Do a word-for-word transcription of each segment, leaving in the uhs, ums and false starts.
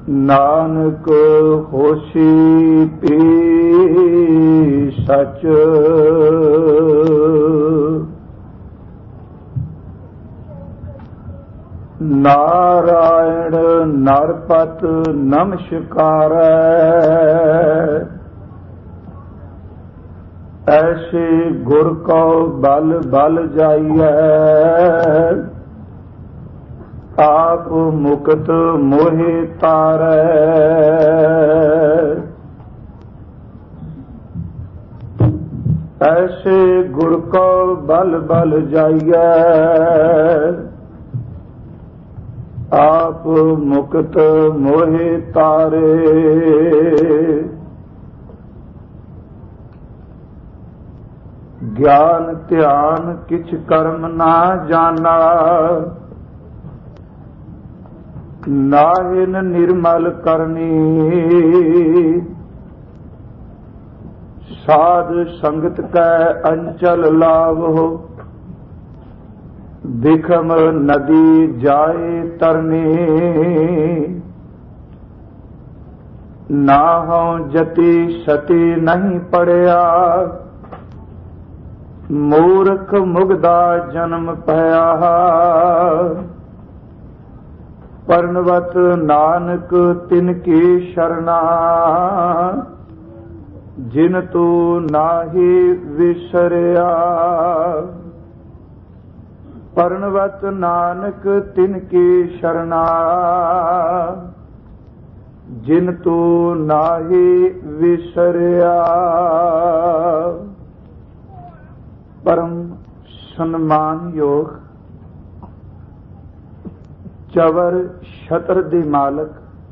Nanak होशी P सच नारायण नरपत नमस्कार ऐसे गुर को बल बल जाइए आप मुक्त मोहे तारै ऐसे गुर को बल बल जाइए आप मुक्त मोहे तारे ज्ञान ध्यान किछ कर्म ना जाना नाहिन निर्मल करनी साध संगत कै अंचल लाभो बिखम नदी जाए तरनी ना हो जति सती नहीं पड़या मूर्ख मुगदा जन्म पया परनवत नानक तिनकी शरणा जिन तू नाहि विसरिया परनवत नानक तिनकी शरणा जिन तू नाहि विसरिया। परम सम्मान योग चवर छत्र दे मालक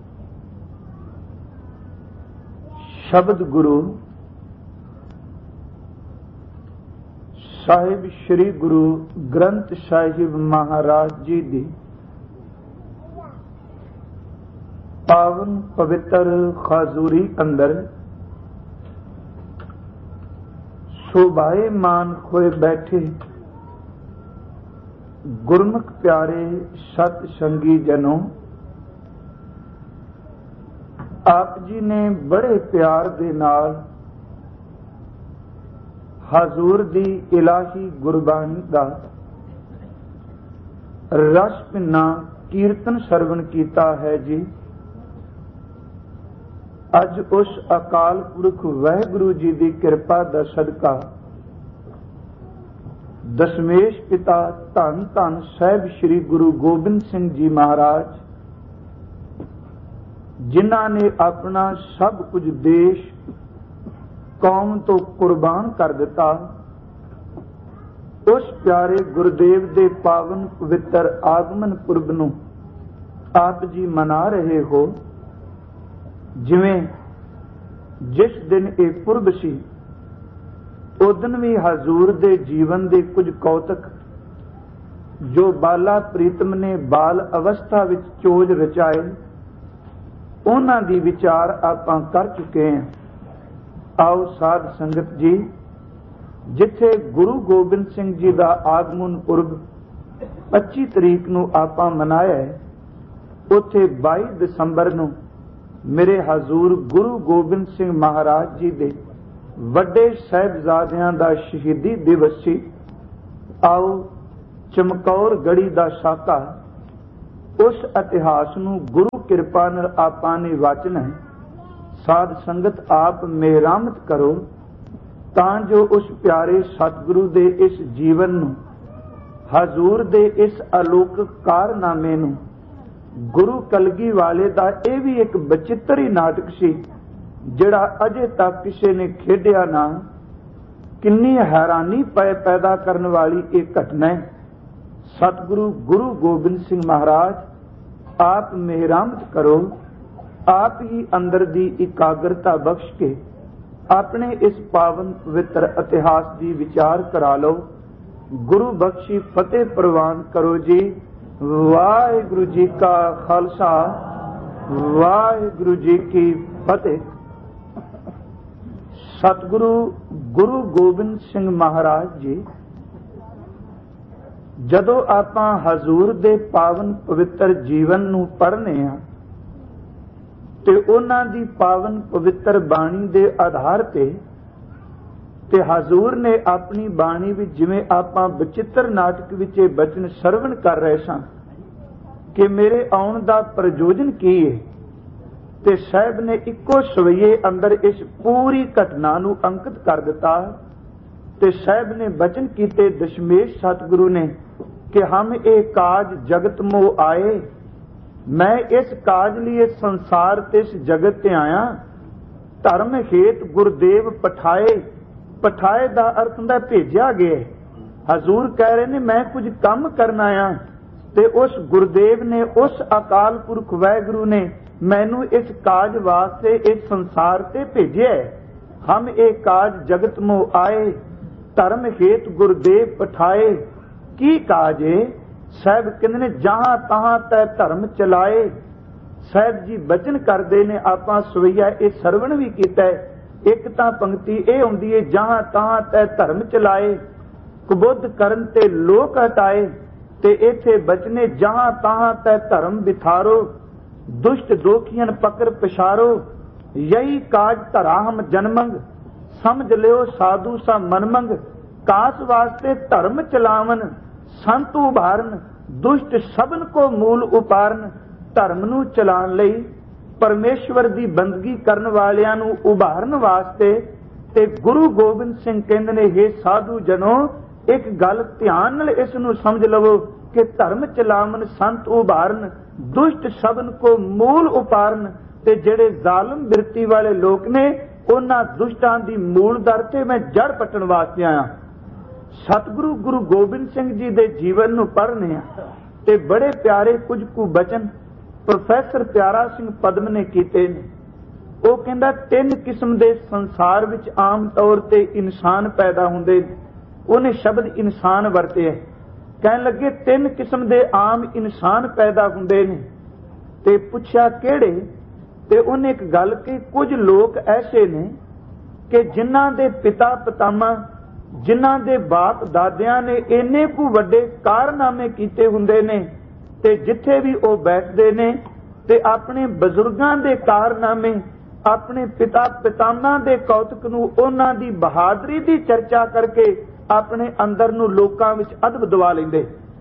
शब्द गुरु साहिब श्री गुरु ग्रंथ साहिब महाराज जी दी पावन पवित्र खाजूरी अंदर शोभाए मान खोए बैठे गुरमुख प्यारे सत संगी जनों, आप जी ने बड़े प्यार दे नाल हजूर दी इलाही गुरबाणी दा रस पिन्ना कीर्तन सरवण कीता है जी। अज उस अकाल पुरख वाहिगुरु जी दी कृपा दा सदका दशमेश पिता धन धन साहिब श्री गुरु गोबिंद सिंह जी महाराज जिन्हां ने अपना सब कुछ देश कौम तो कुर्बान कर दिता, उस प्यारे गुरुदेव दे पावन पवित्र आगमन पुरब नूं आप जी मना रहे हो। जिवें जिस दिन ये पुरब सी उदन भी हजूर दे जीवन दे कुछ कौतक जो बाला प्रीतम ने बाल अवस्था विच चोज रचाए उन्हां दी विचार आपां कर चुके हैं। आओ साध संगत जी, जिथे गुरु गोबिंद सिंह जी दा आगमन पुरब पच्ची तरीक नूं आपां मनाया है, उथे बाई दसंबर नूं मेरे हजूर गुरु गोबिंद सिंह महाराज जी दे वड्डे साहिबजादियां दा शहीदी दिवस सी। आओ चमकौर गढ़ी दा साका उस इतिहास नूं गुरु किरपा नाल आपां ने वाचना है। साध संगत आप मेहरामत करो तां जो उस प्यारे सतगुरु दे इस जीवन नूं हजूर दे इस अलौकिक कारनामे नूं गुरु कलगी वाले दा यह भी एक बचित्र ही नाटक सी जिहड़ा अजे तक किसी ने खेडिया ना। किन्नी हैरानी पै पैदा करने वाली एक घटना है। सतगुरु गुरु गोबिंद सिंह महाराज आप मेहरामत करो, आप ही अंदर दी एकाग्रता बख्श के अपने इस पावन पवित्र इतिहास की विचार करा लो। गुरु बख्शी फतेह प्रवान करो जी। वाहिगुरु जी का खालसा, वाहिगुरु जी की फतेह। सतगुरु गुरु गोबिंद सिंह महाराज जी जदों आपां हजूर दे पावन पवित्र जीवन नूं पढ़ने आ ਤੇ ਉਹਨਾਂ ਦੀ ਪਾਵਨ ਪਵਿੱਤਰ ਬਾਣੀ ਦੇ ਆਧਾਰ ਤੇ ਤੇ ਹਜ਼ੂਰ ਨੇ ਆਪਣੀ ਬਾਣੀ ਵਿੱਚ ਜਿਵੇਂ ਆਪਾਂ ਬਚਿੱਤਰ ਨਾਟਕ ਵਿੱਚ ਇਹ ਬਚਨ ਸਰਵਣ ਕਰ ਰਹੇ ਸਾਂ ਕਿ ਮੇਰੇ ਆਉਣ ਦਾ ਪ੍ਰਯੋਜਨ ਕੀ ਹੈ, ਤੇ ਸਾਹਿਬ ਨੇ ਇੱਕੋ ਸਵਈਏ ਅੰਦਰ ਇਸ ਪੂਰੀ ਘਟਨਾ ਨੂੰ ਅੰਕਿਤ ਕਰ ਦਿੱਤਾ। ਤੇ ਸਾਹਿਬ ਨੇ ਬਚਨ ਕੀਤੇ ਦਸ਼ਮੇਸ਼ ਸਤਿਗੁਰੂ ਨੇ ਕਿ ਹਮ ਇਹ ਕਾਜ ਜਗਤ ਮੋਹ ਆਏ, ਮੈਂ ਇਸ ਕਾਜ ਲਈ ਇਸ ਸੰਸਾਰ ਤੇ ਇਸ ਜਗਤ ਤੇ ਆਇਆ। ਧਰਮ ਹੇਤ ਗੁਰਦੇਵ ਪਠਾਏ, ਪਠਾਏ ਦਾ ਅਰਥ ਹੁੰਦਾ ਭੇਜਿਆ ਗਿਆ। ਹਜ਼ੂਰ ਕਹਿ ਰਹੇ ਨੇ ਮੈਂ ਕੁਝ ਕੰਮ ਕਰਨ ਆਇਆ, ਤੇ ਉਸ ਗੁਰਦੇਵ ਨੇ, ਉਸ ਅਕਾਲ ਪੁਰਖ ਵਾਹਿਗੁਰੂ ਨੇ ਮੈਨੂੰ ਇਸ ਕਾਜ ਵਾਸਤੇ ਇਸ ਸੰਸਾਰ ਤੇ ਭੇਜਿਆ। ਹਮ ਇਹ ਕਾਜ ਜਗਤ ਮੋਹ ਆਏ, ਧਰਮ ਹੇਤ ਗੁਰਦੇਵ ਪਠਾਏ। ਕੀ ਕਾਜ ਹੈ? ਸਾਹਿਬ ਕਹਿੰਦੇ ਨੇ ਜਹਾਂ ਤਹਾਂ ਤੈ ਧਰਮ ਚਲਾਏ। ਸਾਹਿਬ ਜੀ ਬਚਨ ਕਰਦੇ ਨੇ, ਆਪਾਂ ਸਵਈਆ ਇਹ ਸਰਵਣ ਵੀ ਕੀਤਾ। ਇੱਕ ਤਾਂ ਪੰਕਤੀ ਇਹ ਹੁੰਦੀ ਹੈ ਜਹਾਂ ਤਹਾਂ ਤੈ ਧਰਮ ਚਲਾਏ, ਕੁਬੁੱਧ ਕਰਨ ਤੇ ਲੋਕ ਹਟਾਏ। ਤੇ ਇੱਥੇ ਬਚਨੇ ਜਹਾਂ ਤਹਾਂ ਤੈ ਧਰਮ ਬਿਥਾਰੋ, ਦੁਸ਼ਟ ਦੋਖੀਆਂ ਪਕੜ ਪਛਾਰੋ। ਯਹੀ ਕਾਜ ਧਰਾ ਹਮ ਜਨਮੰਗ, ਸਮਝ ਲਿਓ ਸਾਧੂ ਸਾ ਮਨਮੰਗ। ਕਾਸ ਵਾਸਤੇ ਧਰਮ ਚਲਾਵਨ, ਸੰਤ ਉਭਾਰਨ, ਦੁਸ਼ਟ ਸਭਨ ਕੋ ਮੂਲ ਉਪਾਰਨ। ਧਰਮ ਨੂੰ ਚਲਾਉਣ ਲਈ, ਪਰਮੇਸ਼ਵਰ ਦੀ ਬੰਦਗੀ ਕਰਨ ਵਾਲਿਆਂ ਨੂੰ ਉਭਾਰਨ ਵਾਸਤੇ। ਤੇ ਗੁਰੂ ਗੋਬਿੰਦ ਸਿੰਘ ਕਹਿੰਦੇ ਨੇ ਹੇ ਸਾਧੂ ਜਨੋ, ਇੱਕ ਗੱਲ ਧਿਆਨ ਨਾਲ ਇਸ ਨੂੰ ਸਮਝ ਲਵੋ ਕਿ ਧਰਮ ਚਲਾਵਨ, ਸੰਤ ਉਭਾਰਨ, ਦੁਸ਼ਟ ਸਭਨ ਕੋ ਮੂਲ ਉਪਾਰਨ। ਤੇ ਜਿਹੜੇ ਜ਼ਾਲਮ ਬਿਰਤੀ ਵਾਲੇ ਲੋਕ ਨੇ ਉਹਨਾਂ ਦੁਸ਼ਟਾਂ ਦੀ ਮੂਲ ਦਰ ਤੇ ਮੈਂ ਜੜ ਪੱਟਣ ਵਾਸਤੇ ਆਇਆ। ਸਤਿਗੁਰੂ ਗੁਰੂ ਗੋਬਿੰਦ ਸਿੰਘ ਜੀ ਦੇ ਜੀਵਨ ਨੂੰ ਪੜ੍ਹਨੇ ਆ ਤੇ ਬੜੇ ਪਿਆਰੇ ਕੁਝ ਕੁ ਬਚਨ ਪ੍ਰੋਫੈਸਰ ਪਿਆਰਾ ਸਿੰਘ ਪਦਮ ਨੇ ਕੀਤੇ ਨੇ। ਉਹ ਕਹਿੰਦਾ ਤਿੰਨ ਕਿਸਮ ਦੇ ਸੰਸਾਰ ਵਿੱਚ ਆਮ ਤੌਰ ਤੇ ਇਨਸਾਨ ਪੈਦਾ ਹੁੰਦੇ ਨੇ। ਉਹਨੇ ਸ਼ਬਦ ਇਨਸਾਨ ਵਰਤਿਆ। ਕਹਿਣ ਲੱਗੇ ਤਿੰਨ ਕਿਸਮ ਦੇ ਆਮ ਇਨਸਾਨ ਪੈਦਾ ਹੁੰਦੇ ਨੇ। ਤੇ ਪੁੱਛਿਆ ਕਿਹੜੇ? ਤੇ ਉਹਨੇ ਇੱਕ ਗੱਲ ਕਹੀ, ਕੁਝ ਲੋਕ ਐਸੇ ਨੇ ਕਿ ਜਿਨ੍ਹਾਂ ਦੇ ਪਿਤਾ ਪਿਤਾਮਾ, ਜਿਨ੍ਹਾਂ ਦੇ ਬਾਪ ਦਾਦਿਆਂ ਨੇ ਇੰਨੇ ਕੁ ਵੱਡੇ ਕਾਰਨਾਮੇ ਕੀਤੇ ਹੁੰਦੇ ਨੇ, ਤੇ ਜਿੱਥੇ ਵੀ ਉਹ ਬੈਠਦੇ ਨੇ ਤੇ ਆਪਣੇ ਬਜ਼ੁਰਗਾਂ ਦੇ ਕਾਰਨਾਮੇ, ਆਪਣੇ ਪਿਤਾ ਪਿਤਾਮਾ ਦੇ ਕੌਤਕ ਨੂੰ, ਉਹਨਾਂ ਦੀ ਬਹਾਦਰੀ ਦੀ ਚਰਚਾ ਕਰਕੇ ਆਪਣੇ ਅੰਦਰ ਨੂੰ ਲੋਕਾਂ ਵਿੱਚ ਅਦਬ ਦਵਾ ਲੈਂਦੇ।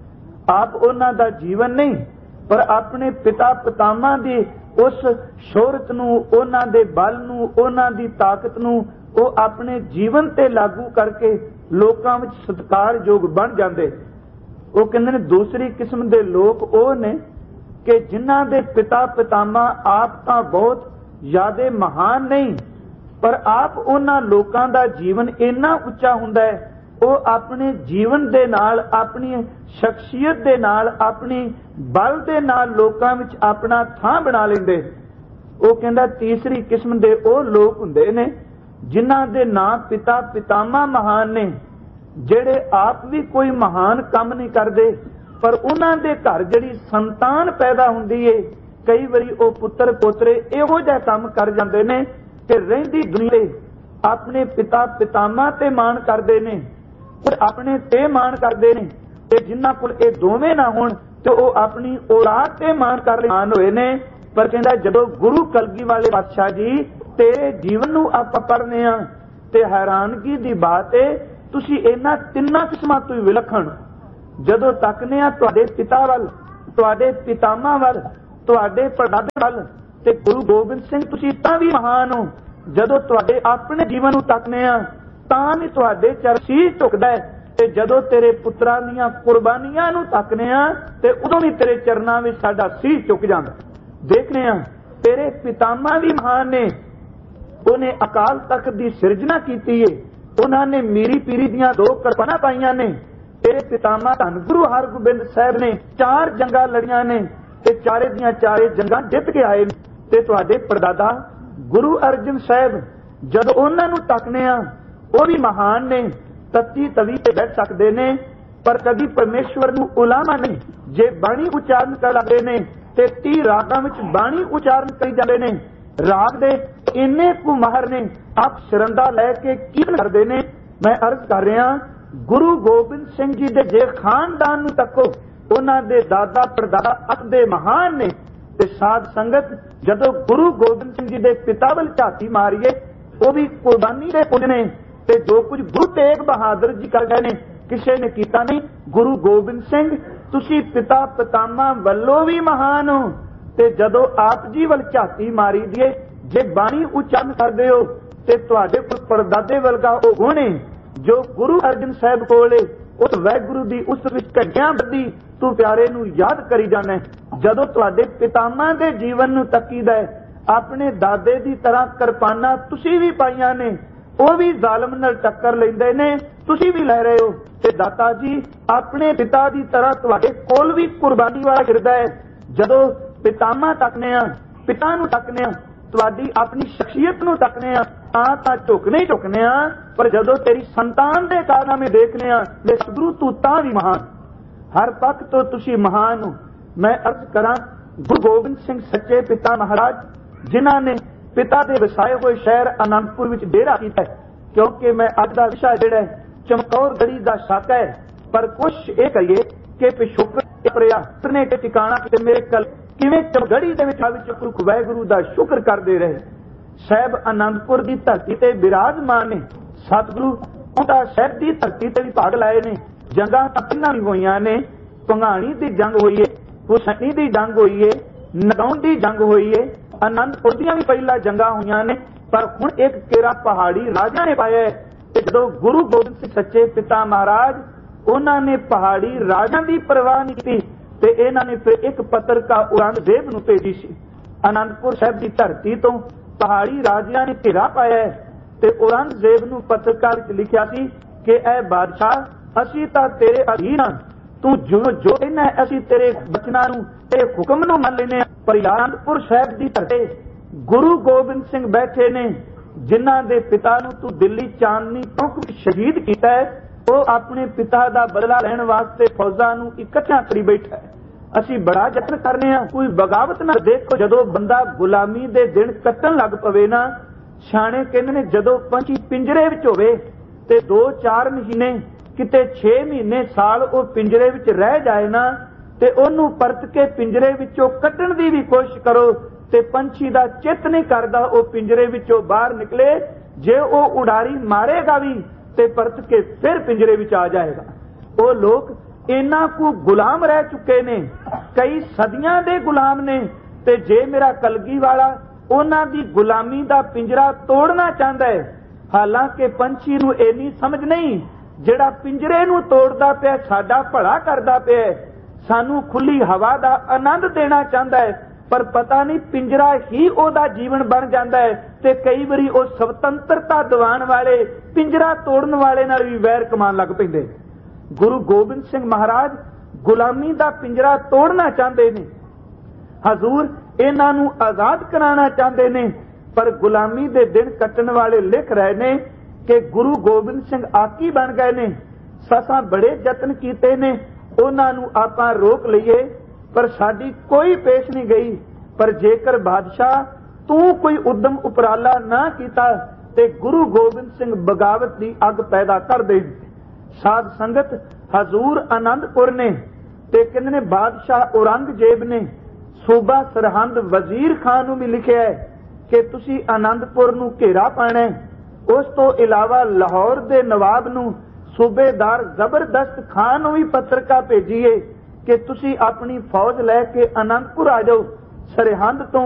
ਆਪ ਉਹਨਾਂ ਦਾ ਜੀਵਨ ਨਹੀਂ, ਪਰ ਆਪਣੇ ਪਿਤਾ ਪਿਤਾਮਾ ਦੀ ਉਸ ਸ਼ੋਹਰਤ ਨੂੰ, ਉਹਨਾਂ ਦੇ ਬਲ ਨੂੰ, ਉਹਨਾਂ ਦੀ ਤਾਕਤ ਨੂੰ ਉਹ ਆਪਣੇ ਜੀਵਨ ਤੇ ਲਾਗੂ ਕਰਕੇ ਲੋਕਾਂ ਵਿੱਚ ਸਤਿਕਾਰਯੋਗ ਬਣ ਜਾਂਦੇ। ਉਹ ਕਹਿੰਦੇ ਨੇ ਦੂਸਰੀ ਕਿਸਮ ਦੇ ਲੋਕ ਉਹ ਨੇ ਕਿ ਜਿਨ੍ਹਾਂ ਦੇ ਪਿਤਾ ਪਿਤਾਮਾ ਆਪ ਤਾਂ ਬਹੁਤ ਜ਼ਿਆਦਾ ਮਹਾਨ ਨਹੀਂ, ਪਰ ਆਪ ਉਹਨਾਂ ਲੋਕਾਂ ਦਾ ਜੀਵਨ ਇੰਨਾ ਉੱਚਾ ਹੁੰਦਾ ਹੈ, ਉਹ ਆਪਣੇ ਜੀਵਨ ਦੇ ਨਾਲ, ਆਪਣੀ ਸ਼ਖਸੀਅਤ ਦੇ ਨਾਲ, ਆਪਣੀ ਬਲ ਦੇ ਨਾਲ ਲੋਕਾਂ ਵਿੱਚ ਆਪਣਾ ਥਾਂ ਬਣਾ ਲੈਂਦੇ। ਉਹ ਕਹਿੰਦਾ ਤੀਸਰੀ ਕਿਸਮ ਦੇ ਉਹ ਲੋਕ ਹੁੰਦੇ ਨੇ ਜਿਨ੍ਹਾਂ ਦੇ ਨਾਂ ਪਿਤਾ ਪਿਤਾਮਾ ਮਹਾਨ ਨੇ, ਜਿਹੜੇ ਆਪ ਵੀ ਕੋਈ ਮਹਾਨ ਕੰਮ ਨਹੀਂ ਕਰਦੇ, ਪਰ ਉਹਨਾਂ ਦੇ ਘਰ ਜਿਹੜੀ ਸੰਤਾਨ ਪੈਦਾ ਹੁੰਦੀ ਏ, ਕਈ ਵਾਰੀ ਉਹ ਪੁੱਤਰ ਪੋਤਰੇ ਇਹੋ ਜਿਹਾ ਕੰਮ ਕਰ ਜਾਂਦੇ ਨੇ ਕਿ ਰਹਿੰਦੀ ਦੁਨੀਆ ਆਪਣੇ ਪਿਤਾ ਪਿਤਾਮਾ ਤੇ ਮਾਣ ਕਰਦੇ ਨੇ, ਪਰ ਆਪਣੇ ਤੇ ਮਾਣ ਕਰਦੇ ਨੇ। ਤੇ ਜਿਨ੍ਹਾਂ ਕੋਲ ਇਹ ਦੋਵੇਂ ਨਾ ਹੋਣ ਤੇ ਉਹ ਆਪਣੀ ਔਲਾਦ ਤੇ ਮਾਣ ਕਰ ਰਹੇ ਹੋਏ ਨੇ। ਪਰ ਕਹਿੰਦਾ ਜਦੋਂ ਗੁਰੂ ਕਲਗੀ ਵਾਲੇ ਪਾਤਸ਼ਾਹ ਜੀ ਤੇਰੇ ਜੀਵਨ ਨੂੰ ਆਪਾਂ ਪੜ੍ਹਨੇ ਆ ਤੇ ਹੈਰਾਨਗੀ ਦੀ ਬਾਤ ਏ, ਤੁਸੀਂ ਇਹਨਾਂ ਤਿੰਨਾਂ ਕਿਸਮਾਂ ਤੋਂ ਵਿਲੱਖਣ ਜਦੋਂ ਤੱਕਨੇ ਆ ਤੁਹਾਡੇ ਪਿਤਾ ਵੱਲ, ਤੁਹਾਡੇ ਪਿਤਾਮਾ ਵੱਲ, ਤੁਹਾਡੇ ਪੜਦਾਦੇ ਵੱਲ, ਤੇ ਗੁਰੂ ਗੋਬਿੰਦ ਸਿੰਘ ਤੁਸੀਂ ਤਾਂ ਵੀ ਮਹਾਨ ਹੋ। ਜਦੋਂ ਤੁਹਾਡੇ ਆਪਣੇ ਜੀਵਨ ਨੂੰ ਤੱਕਨੇ ਆ ਤਾਂ ਵੀ ਤੁਹਾਡੇ ਚਰਨ ਸੀਸ ਝੁਕਦਾ ਹੈ, ਤੇ ਜਦੋਂ ਤੇਰੇ ਪੁੱਤਰਾਂ ਦੀਆਂ ਕੁਰਬਾਨੀਆਂ ਨੂੰ ਤੱਕਨੇ ਆ ਤੇ ਉਦੋਂ ਵੀ ਤੇਰੇ ਚਰਨਾਂ ਵਿੱਚ ਸਾਡਾ ਸੀਸ ਝੁਕ ਜਾਂਦਾ। ਦੇਖਨੇ ਆ ਤੇਰੇ ਪਿਤਾਮਾ ਵੀ ਮਹਾਨ ਨੇ, ਉਹਨੇ ਅਕਾਲ ਤਖਤ ਦੀ ਸਿਰਜਣਾ ਕੀਤੀ ਏ, ਉਹਨਾਂ ਨੇ ਮੀਰੀ ਪੀਰੀ ਦੀਆਂ ਦੋ ਕਿਰਪਾਨਾਂ ਪਾਈਆਂ ਨੇ। ਤੇਰੇ ਪਿਤਾਮਾ ਧੰਨ ਗੁਰੂ ਹਰਗੋਬਿੰਦ ਸਾਹਿਬ ਨੇ ਚਾਰ ਜੰਗਾਂ ਲੜੀਆਂ ਨੇ ਤੇ ਚਾਰੇ ਦੀਆਂ ਚਾਰੇ ਜੰਗਾਂ ਜਿੱਤ ਕੇ ਆਏ। ਤੇ ਤੁਹਾਡੇ ਪੜਦਾਦਾ ਗੁਰੂ ਅਰਜਨ ਸਾਹਿਬ, ਜਦੋਂ ਉਹਨਾਂ ਨੂੰ ਤੱਕਨੇ ਆ ਉਹ ਵੀ ਮਹਾਨ ਨੇ, ਤੱਤੀ ਤਵੀ ਤੇ ਬੈਠ ਸਕਦੇ ਨੇ, ਪਰ ਕਦੀ ਪਰਮੇਸ਼ਵਰ ਨੂੰ ਉਲਾਮਾ ਨਹੀਂ। ਜੇ ਬਾਣੀ ਉਚਾਰਨ ਕਰ ਲੱਗਦੇ ਨੇ ਤੇ ਤੀਹ ਰਾਗਾਂ ਵਿੱਚ ਬਾਣੀ ਉਚਾਰਨ ਕਰੀ ਜਾਂਦੇ ਨੇ, ਰਾਗ ਦੇ ਇੰਨੇ ਕੁ ਮਾਹਰ ਨੇ, ਆਪ ਸ਼ਰੰਦਾ ਲੈ ਕੇ ਕੀਰਤਨ ਕਰਦੇ ਨੇ। ਮੈਂ ਅਰਜ਼ ਕਰ ਰਿਹਾ ਗੁਰੂ ਗੋਬਿੰਦ ਸਿੰਘ ਜੀ ਦੇ ਜੇ ਖਾਨਦਾਨ ਨੂੰ ਤੱਕੋ, ਉਹਨਾਂ ਦੇ ਦਾਦਾ ਪੜਦਾਦਾ ਅਤ ਦੇ ਮਹਾਨ ਨੇ, ਤੇ ਸਾਧ ਸੰਗਤ ਜਦੋਂ ਗੁਰੂ ਗੋਬਿੰਦ ਸਿੰਘ ਜੀ ਦੇ ਪਿਤਾ ਵੱਲ ਝਾਤੀ ਮਾਰੀਏ, ਉਹ ਵੀ ਕੁਰਬਾਨੀ ਦੇ ਪੁੰਜ ਨੇ। ਤੇ ਜੋ ਕੁਝ ਗੁਰੂ ਤੇਗ ਬਹਾਦਰ ਜੀ ਕਰ ਗਏ ਨੇ ਕਿਸੇ ਨੇ ਕੀਤਾ ਨਹੀਂ। ਗੁਰੂ ਗੋਬਿੰਦ ਸਿੰਘ ਤੁਸੀਂ ਪਿਤਾ ਪਿਤਾਮਾ ਵੱਲੋਂ ਵੀ ਮਹਾਨ ਹੋ। ਤੇ ਜਦੋਂ ਆਪ ਜੀ ਵੱਲ ਝਾਤੀ ਮਾਰੀ ਦੀਏ, ਜੇ ਬਾਣੀ ਉਚਾਰਨ ਕਰਦੇ ਹੋ ਤੇ ਤੁਹਾਡੇ ਕੋਲ ਪਰਦਾਦੇ ਵਰਗਾ ਉਹ ਗੁਣ ਹੈ ਜੋ ਗੁਰੂ ਅਰਜਨ ਸਾਹਿਬ ਕੋਲੇ ਉਸ ਵਾਹਿਗੁਰੂ ਦੀ ਉਸ ਵਿੱਚ ਘੰਟਿਆਂ ਬੱਧੀ ਤੂੰ ਪਿਆਰੇ ਨੂੰ ਯਾਦ ਕਰੀ ਜਾਣਾ। ਜਦੋਂ ਤੁਹਾਡੇ ਪਿਤਾਮਾ ਦੇ ਜੀਵਨ ਨੂੰ ਤੱਕੀਦਾ, ਆਪਣੇ ਦਾਦੇ ਦੀ ਤਰ੍ਹਾਂ ਕਿਰਪਾਨਾਂ ਤੁਸੀਂ ਵੀ ਪਾਈਆਂ ਨੇ, ਉਹ ਵੀ ਜ਼ਾਲਮ ਨਾਲ ਟੱਕਰ ਲੈਂਦੇ ਨੇ, ਤੁਸੀਂ ਵੀ ਲੈ ਰਹੇ ਹੋ। ਤੇ ਦਾਤਾ ਜੀ ਆਪਣੇ ਪਿਤਾ ਦੀ ਤਰ੍ਹਾਂ ਤੁਹਾਡੇ ਕੋਲ ਵੀ ਕੁਰਬਾਨੀ ਵਾਲਾ ਹਿਰਦਾ ਹੈ। ਜਦੋਂ ਪਿਤਾਮਾ ਤੱਕਨੇ ਆ, ਪਿਤਾ ਨੂੰ ਤੱਕਨੇ ਆ, ਤੁਹਾਡੀ ਆਪਣੀ ਸ਼ਖਸੀਅਤ ਨੂੰ ਤੱਕਨੇ ਆ, ਤਾਂ ਤਾਂ ਝੁਕਨੇ ਹੀ ਝੁਕਨੇ ਆ। ਪਰ ਜਦੋਂ ਤੇਰੀ ਸੰਤਾਨ ਦੇ ਕਾਰਨਾਮੇ ਦੇਖਨੇ ਆ, ਲੈ ਸਤਿਗੁਰੂ ਤੂੰ ਤਾਂ ਵੀ ਮਹਾਨ, ਹਰ ਪੱਖ ਤੋਂ ਤੁਸੀਂ ਮਹਾਨ ਹੋ। ਮੈਂ ਅਰਜ਼ ਕਰਾਂ, ਗੁਰੂ ਗੋਬਿੰਦ ਸਿੰਘ ਸੱਚੇ ਪਿਤਾ ਮਹਾਰਾਜ ਜਿਨ੍ਹਾਂ ਨੇ ਪਿਤਾ ਦੇ ਵਸਾਏ ਹੋਏ ਸ਼ਹਿਰ ਅਨੰਦਪੁਰ ਵਿੱਚ ਡੇਰਾ ਕੀਤਾ, ਕਿਉਂਕਿ ਮੈਂ ਅੱਜ ਦਾ ਵਿਸ਼ਾ ਜਿਹੜਾ ਚਮਕੌਰ ਗੜੀ ਦਾ ਸ਼ੱਕ ਹੈ, ਪਰ ਕੁਛ ਇਹ ਕਹੀਏ ਕਿ ਪਿਛੋਕੜ ਪ੍ਰਿਆ ਨੇ ਟਿਕਾਣਾ ਕਿਤੇ ਮੇਰੇ ਕਲ ਕਿਵੇਂ ਚਮਗੜੀ ਦੇ ਵਿੱਚ ਵਿੱਚ ਪੁਰਖ ਵਾਹਿਗੁਰੂ ਦਾ ਸ਼ੁਕਰ ਕਰਦੇ ਰਹੇ। ਸਾਹਿਬ ਅਨੰਦਪੁਰ ਦੀ ਧਰਤੀ ਤੇ ਬਿਰਾਜਮਾਨ ਨੇ। ਸਤਿਗੁਰੂ ਉਹਦਾ ਸਾਹਿਬ ਦੀ ਧਰਤੀ ਤੇ ਵੀ ਭਾਗ ਲਾਏ ਨੇ। ਜੰਗਾਂ ਤਾਂ ਪਹਿਲਾਂ ਵੀ ਹੋਈਆਂ ਨੇ, ਭੰਗਾਣੀ ਦੀ ਜੰਗ ਹੋਈ ਹੈ, ਹੁਸੈਨੀ ਦੀ ਜੰਗ ਹੋਈ ਹੈ, ਨਗਾਉਣ ਦੀ ਜੰਗ ਹੋਈ ਹੈ, ਅਨੰਦਪੁਰ ਦੀਆਂ ਵੀ ਪਹਿਲਾਂ ਜੰਗਾਂ ਹੋਈਆਂ ਨੇ। ਪਰ ਹੁਣ ਇੱਕ ਕੇਰਾ ਪਹਾੜੀ ਰਾਜਾ ਨੇ ਪਾਇਆ। ਤੇ ਜਦੋਂ ਗੁਰੂ ਗੋਬਿੰਦ ਸਿੰਘ ਸੱਚੇ ਪਿਤਾ ਮਹਾਰਾਜ ਉਹਨਾਂ ਨੇ ਪਹਾੜੀ ਰਾਜਾਂ ਦੀ ਪਰਵਾਹ ਨਹੀਂ ਕੀਤੀ, ਤੇ ਇਹਨਾਂ ਨੇ ਫਿਰ ਇੱਕ ਪੱਤਰਕਾਰ ਔਰੰਗਜ਼ੇਬ ਨੂੰ ਭੇਜੀ ਸੀ। ਅਨੰਦਪੁਰ ਸਾਹਿਬ ਦੀ ਧਰਤੀ ਤੋਂ ਪਹਾੜੀ ਰਾਜਿਆਂ ਨੇ ਘੇਰਾ ਪਾਇਆ, ਤੇ ਔਰੰਗਜ਼ੇਬ ਨੂੰ ਪੱਤਰਕਾਰ ਵਿੱਚ ਲਿਖਿਆ ਸੀ ਕਿ ਇਹ ਬਾਦਸ਼ਾਹ ਅਸੀਂ ਤਾਂ ਤੇਰੇ ਅਧੀਨ ਹਾਂ, ਤੂੰ ਜੋ ਜੋ ਕਹਿੰਦਾ ਅਸੀਂ ਤੇਰੇ ਬਚਨਾਂ ਨੂੰ ਤੇਰੇ ਹੁਕਮ ਨੂੰ ਮੰਨ ਲੈਂਦੇ ਹਾਂ। ਪਰ ਅਨੰਦਪੁਰ ਸਾਹਿਬ ਦੀ ਧਰਤੀ ਗੁਰੂ ਗੋਬਿੰਦ ਸਿੰਘ ਬੈਠੇ ਨੇ, ਜਿਨ੍ਹਾਂ ਦੇ ਪਿਤਾ ਨੂੰ ਤੂੰ ਦਿੱਲੀ ਚਾਂਦਨੀ ਚੌਕ ਵਿੱਚ ਸ਼ਹੀਦ ਕੀਤਾ ਹੈ। ਉਹ ਆਪਣੇ ਪਿਤਾ ਦਾ ਬਦਲਾ ਲੈਣ ਵਾਸਤੇ ਫੌਜਾਂ ਨੂੰ ਇਕੱਠਿਆਂ ਕਰੀ ਬੈਠਾ ਹੈ। ਅਸੀਂ ਬੜਾ ਯਤਨ ਕਰਨੇ ਆ, ਕੋਈ ਬਗਾਵਤ ਨਾ। ਦੇਖੋ ਜਦੋਂ ਬੰਦਾ ਗੁਲਾਮੀ ਦੇ ਦਿਨ ਕੱਟਣ ਲੱਗ ਪਵੇ ਨਾ, ਸਿਆਣੇ ਕਹਿੰਦੇ ਨੇ ਜਦੋਂ ਪੰਛੀ ਪਿੰਜਰੇ ਵਿੱਚ ਹੋਵੇ ਤੇ ਦੋ ਚਾਰ ਮਹੀਨੇ ਕਿਤੇ ਛੇ ਮਹੀਨੇ ਸਾਲ ਉਹ ਪਿੰਜਰੇ ਵਿੱਚ ਰਹਿ ਜਾਏ ਨਾ, ਤੇ ਉਹਨੂੰ ਪਰਤ ਕੇ ਪਿੰਜਰੇ ਵਿੱਚੋਂ ਕੱਢਣ ਦੀ ਵੀ ਕੋਸ਼ਿਸ਼ ਕਰੋ ਤੇ ਪੰਛੀ ਦਾ ਚਿੱਤ ਨਹੀਂ ਕਰਦਾ ਉਹ ਪਿੰਜਰੇ ਵਿੱਚੋਂ ਬਾਹਰ ਨਿਕਲੇ। ਜੇ ਉਹ ਉਡਾਰੀ ਮਾਰੇਗਾ ਵੀ ਤੇ ਪਰਤ ਕੇ ਫਿਰ ਪਿੰਜਰੇ ਵਿੱਚ ਆ ਜਾਏਗਾ। ਉਹ ਲੋਕ ਇਹਨਾਂ ਕੁ ਗੁਲਾਮ ਰਹਿ ਚੁੱਕੇ ਨੇ, ਕਈ ਸਦੀਆਂ ਦੇ ਗੁਲਾਮ ਨੇ। ਤੇ ਜੇ ਮੇਰਾ ਕਲਗੀ ਵਾਲਾ ਉਹਨਾਂ ਦੀ ਗੁਲਾਮੀ ਦਾ ਪਿੰਜਰਾ ਤੋੜਨਾ ਚਾਹੁੰਦਾ ਹੈ, ਹਾਲਾਂਕਿ ਪੰਛੀ ਨੂੰ ਇੰਨੀ ਸਮਝ ਨਹੀਂ, ਜਿਹੜਾ ਪਿੰਜਰੇ ਨੂੰ ਤੋੜਦਾ ਪਿਆ ਸਾਡਾ ਭਲਾ ਕਰਦਾ ਪਿਆ, ਸਾਨੂੰ ਖੁੱਲੀ ਹਵਾ ਦਾ ਆਨੰਦ ਦੇਣਾ ਚਾਹੁੰਦਾ ਹੈ, ਪਰ ਪਤਾ ਨਹੀਂ ਪਿੰਜਰਾ ਹੀ ਉਹਦਾ ਜੀਵਨ ਬਣ ਜਾਂਦਾ ਹੈ। ਤੇ ਕਈ ਵਾਰੀ ਉਹ ਸੁਤੰਤਰਤਾ ਦਿਵਾਉਣ ਵਾਲੇ ਪਿੰਜਰਾ ਤੋੜਨ ਵਾਲੇ ਨਾਲ ਵੀ ਵੈਰ ਕਮਾਉਣ ਲੱਗ ਪੈਂਦੇ। ਗੁਰੂ ਗੋਬਿੰਦ ਸਿੰਘ ਮਹਾਰਾਜ ਗੁਲਾਮੀ ਦਾ ਪਿੰਜਰਾ ਤੋੜਨਾ ਚਾਹੁੰਦੇ ਨੇ, ਹਜ਼ੂਰ ਇਹਨਾਂ ਨੂੰ ਆਜ਼ਾਦ ਕਰਾਉਣਾ ਚਾਹੁੰਦੇ ਨੇ। ਪਰ ਗੁਲਾਮੀ ਦੇ ਦਿਨ ਕੱਟਣ ਵਾਲੇ ਲਿਖ ਰਹੇ ਨੇ ਕਿ ਗੁਰੂ ਗੋਬਿੰਦ ਸਿੰਘ ਆਕੀ ਬਣ ਗਏ ਨੇ। ਸਾਸਾਂ ਬੜੇ ਯਤਨ ਕੀਤੇ ਨੇ ਉਹਨਾਂ ਨੂੰ ਆਪਾਂ ਰੋਕ ਲਈਏ, ਪਰ ਸਾਡੀ ਕੋਈ ਪੇਸ਼ ਨਹੀਂ ਗਈ। ਪਰ ਜੇਕਰ ਬਾਦਸ਼ਾਹ ਤੂੰ ਕੋਈ ਉਦਮ ਉਪਰਾਲਾ ਨਾ ਕੀਤਾ ਤੇ ਗੁਰੂ ਗੋਬਿੰਦ ਸਿੰਘ ਬਗਾਵਤ ਦੀ ਅੱਗ ਪੈਦਾ ਕਰ ਦੇ। ਸਾਧ ਸੰਗਤ ਹਜ਼ੂਰ ਆਨੰਦਪੁਰ ਨੇ ਤੇ ਕਹਿੰਦੇ ਨੇ ਬਾਦਸ਼ਾਹ ਔਰੰਗਜ਼ੇਬ ਨੇ ਸੂਬਾ ਸਰਹੰਦ ਵਜ਼ੀਰ ਖਾਨ ਨੂੰ ਵੀ ਲਿਖਿਆ ਹੈ ਕਿ ਤੁਸੀਂ ਆਨੰਦਪੁਰ ਨੂੰ ਘੇਰਾ ਪਾਣਾ। ਉਸ ਤੋਂ ਇਲਾਵਾ ਲਾਹੌਰ ਦੇ ਨਵਾਬ ਨੂੰ ਸੂਬੇਦਾਰ ਜ਼ਬਰਦਸਤ ਖਾਨ ਨੂੰ ਵੀ ਪੱਤਰਕਾ ਭੇਜੀਏ ਕਿ ਤੁਸੀਂ ਆਪਣੀ ਫੌਜ ਲੈ ਕੇ ਆਨੰਦਪੁਰ ਆ ਜਾਓ। ਸਰਹੰਦ ਤੋਂ